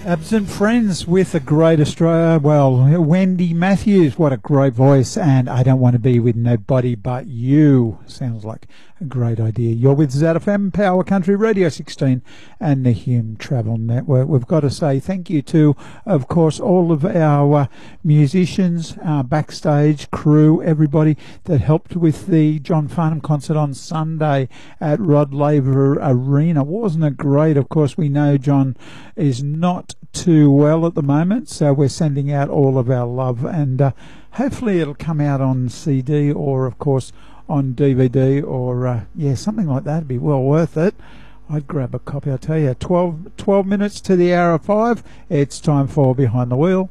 Absent Friends with a great Australia. Well, Wendy Matthews, what a great voice. And I Don't Want to Be With Nobody But You. Sounds like a great idea. You're with ZFM, Power Country Radio 16 and the Hume Travel Network. We've got to say thank you to, of course, all of our musicians, our backstage crew, everybody that helped with the John Farnham concert on Sunday at Rod Laver Arena. Wasn't it great? Of course, we know John is not too well at the moment, so we're sending out all of our love, and hopefully it'll come out on CD or, of course, on DVD or, something like that. It'd be well worth it. I'd grab a copy, I tell you. 12 minutes to the hour of 5. It's time for Behind the Wheel.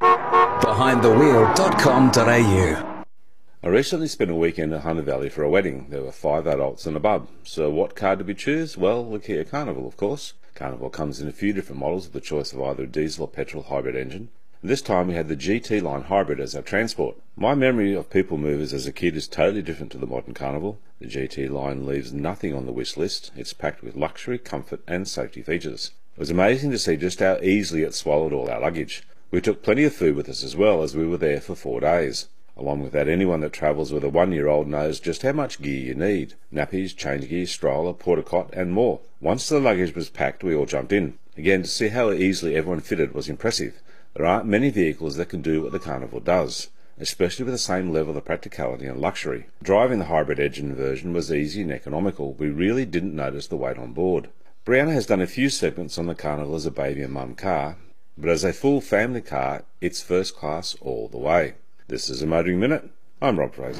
BehindTheWheel.com.au. I recently spent a weekend at Hunter Valley for a wedding. There were 5 adults and a bub. So what car did we choose? Well, the Kia Carnival, of course. Carnival comes in a few different models with the choice of either a diesel or petrol hybrid engine. This time we had the GT line hybrid as our transport. My memory of people movers as a kid is totally different to the modern Carnival. The GT line leaves nothing on the wish list. It's packed with luxury, comfort and safety features. It was amazing to see just how easily it swallowed all our luggage. We took plenty of food with us as well, as we were there for 4 days. Along with that, anyone that travels with a 1-year-old knows just how much gear you need. Nappies, change gear, stroller, porta cot and more. Once the luggage was packed, we all jumped in. Again, to see how easily everyone fitted was impressive. There aren't many vehicles that can do what the Carnival does, especially with the same level of practicality and luxury. Driving the hybrid engine version was easy and economical. We really didn't notice the weight on board. Brianna has done a few segments on the Carnival as a baby and mum car, but as a full family car, it's first class all the way. This is a Motoring Minute. I'm Rob Fraser.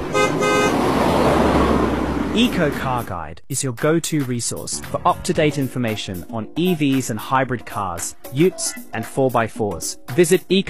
Eco Car Guide is your go-to resource for up-to-date information on EVs and hybrid cars, utes and 4x4s. Visit